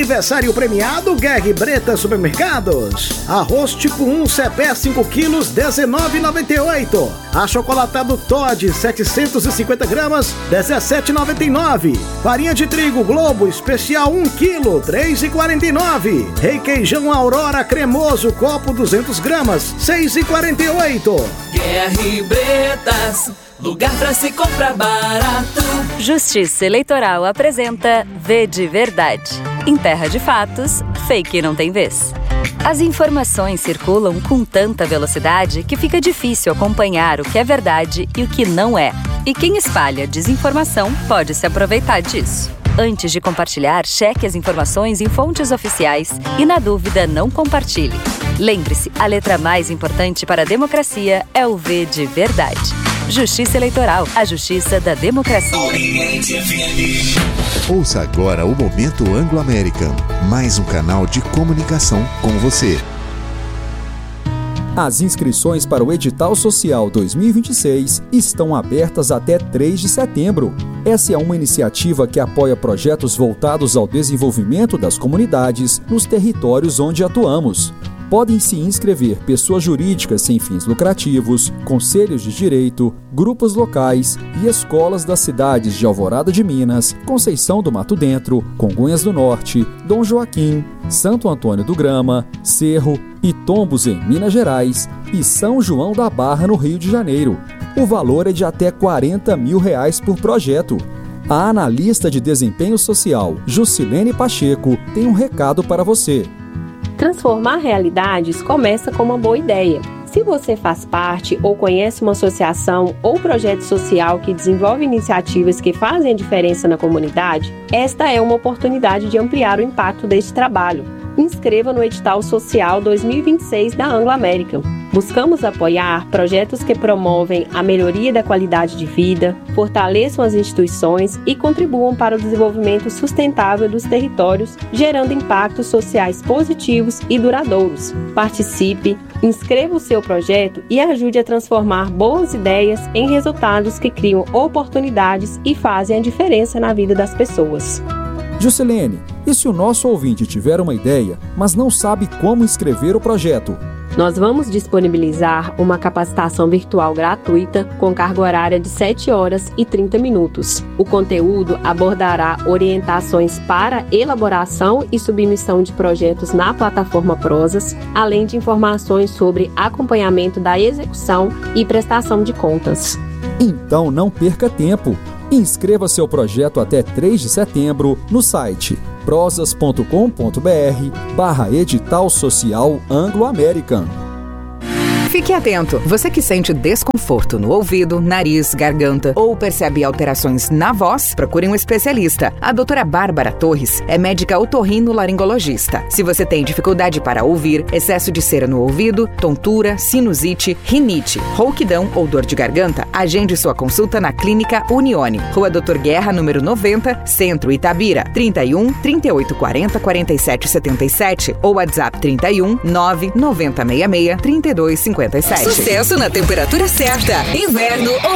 Aniversário premiado Guerra Breta Supermercados. Arroz tipo 1 CP 5 quilos, R$19,98. Achocolatado Toddy 750 gramas, R$17,99. Farinha de trigo Globo especial 1 quilo, R$3,49. Requeijão Aurora cremoso copo 200 gramas, R$6,48. Guerra Bretas, lugar pra se comprar barato. Justiça Eleitoral apresenta V de Verdade. Em terra de fatos, fake não tem vez. As informações circulam com tanta velocidade que fica difícil acompanhar o que é verdade e o que não é. E quem espalha desinformação pode se aproveitar disso. Antes de compartilhar, cheque as informações em fontes oficiais e, na dúvida, não compartilhe. Lembre-se, a letra mais importante para a democracia é o V de Verdade. Justiça Eleitoral, a justiça da democracia. Ouça agora o Momento Anglo-American, mais um canal de comunicação com você. As inscrições para o Edital Social 2026 estão abertas até 3 de setembro. Essa é uma iniciativa que apoia projetos voltados ao desenvolvimento das comunidades nos territórios onde atuamos. Podem se inscrever pessoas jurídicas sem fins lucrativos, conselhos de direito, grupos locais e escolas das cidades de Alvorada de Minas, Conceição do Mato Dentro, Congonhas do Norte, Dom Joaquim, Santo Antônio do Grama, Cerro e Tombos em Minas Gerais e São João da Barra no Rio de Janeiro. O valor é de até R$40 mil por projeto. A analista de desempenho social, Juscelene Pacheco, tem um recado para você. Transformar realidades começa com uma boa ideia. Se você faz parte ou conhece uma associação ou projeto social que desenvolve iniciativas que fazem a diferença na comunidade, esta é uma oportunidade de ampliar o impacto deste trabalho. Inscreva no Edital Social 2026 da Anglo American. Buscamos apoiar projetos que promovem a melhoria da qualidade de vida, fortaleçam as instituições e contribuam para o desenvolvimento sustentável dos territórios, gerando impactos sociais positivos e duradouros. Participe, inscreva o seu projeto e ajude a transformar boas ideias em resultados que criam oportunidades e fazem a diferença na vida das pessoas. Juscelene, e se o nosso ouvinte tiver uma ideia, mas não sabe como inscrever o projeto? Nós vamos disponibilizar uma capacitação virtual gratuita com carga horária de 7 horas e 30 minutos. O conteúdo abordará orientações para elaboração e submissão de projetos na plataforma Prozas, além de informações sobre acompanhamento da execução e prestação de contas. Então não perca tempo. Inscreva seu projeto até 3 de setembro no site prozas.com.br/edital social Anglo-American. Fique atento, você que sente desconforto no ouvido, nariz, garganta ou percebe alterações na voz, procure um especialista. A doutora Bárbara Torres é médica otorrinolaringologista. Se você tem dificuldade para ouvir, excesso de cera no ouvido, tontura, sinusite, rinite, rouquidão ou dor de garganta, agende sua consulta na Clínica Unione, Rua Doutor Guerra, número 90, Centro Itabira, 31 3840 4777 ou WhatsApp 31 99066 3257. Sucesso na temperatura certa. Inverno ou